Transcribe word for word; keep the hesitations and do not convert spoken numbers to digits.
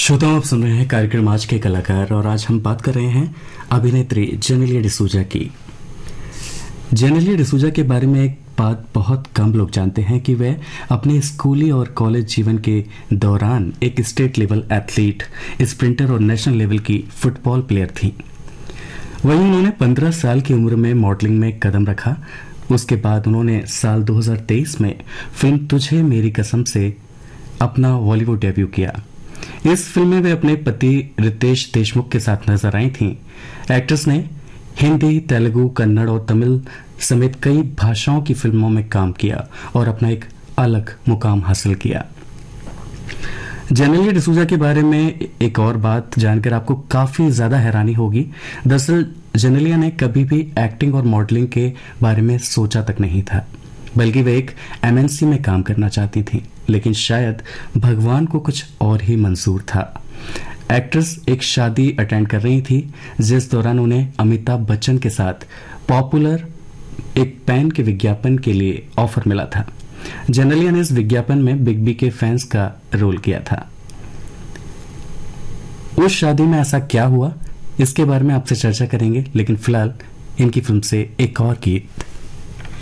श्रोताओं, आप सुन रहे हैं कार्यक्रम आज के कलाकार और आज हम बात कर रहे हैं अभिनेत्री जेनेलिया डिसूजा की। जेनेलिया डिसूजा के बारे में एक बात बहुत कम लोग जानते हैं कि वह अपने स्कूली और कॉलेज जीवन के दौरान एक स्टेट लेवल एथलीट, स्प्रिंटर और नेशनल लेवल की फुटबॉल प्लेयर थी। वहीं उन्होंने पंद्रह साल की उम्र में मॉडलिंग में कदम रखा। उसके बाद उन्होंने साल दो हज़ार तेईस में फिल्म तुझे मेरी कसम से अपना बॉलीवुड डेब्यू किया। इस फिल्म में वे अपने पति रितेश देशमुख के साथ नजर आई थीं। एक्ट्रेस ने हिंदी, तेलुगु, कन्नड़ और तमिल समेत कई भाषाओं की फिल्मों में काम किया और अपना एक अलग मुकाम हासिल किया। जेनेलिया डिसूजा के बारे में एक और बात जानकर आपको काफी ज्यादा हैरानी होगी। दरअसल जेनेलिया ने कभी भी एक्टिंग और मॉडलिंग के बारे में सोचा तक नहीं था, बल्कि वे एक एमएनसी में काम करना चाहती थी, लेकिन शायद भगवान को कुछ और ही मंजूर था। एक्ट्रेस एक शादी अटेंड कर रही थी, जिस दौरान उन्हें अमिताभ बच्चन के साथ पॉपुलर एक पेन के विज्ञापन के लिए ऑफर मिला था। जेनेलिया ने इस विज्ञापन में बिग बी के फैंस का रोल किया था। उस शादी में ऐसा क्या हुआ, इसके बारे में आपसे चर्चा करेंगे, लेकिन फिलहाल इनकी फिल्म से एक और गीत।